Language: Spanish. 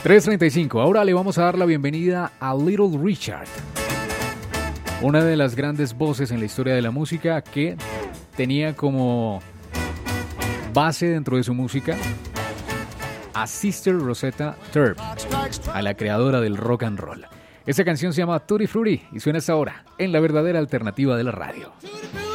3:35. Ahora le vamos a dar la bienvenida a Little Richard, una de las grandes voces en la historia de la música que tenía como base dentro de su música a Sister Rosetta Tharpe, a la creadora del rock and roll. Esta canción se llama Tutti Frutti y suena hasta ahora en la verdadera alternativa de la radio.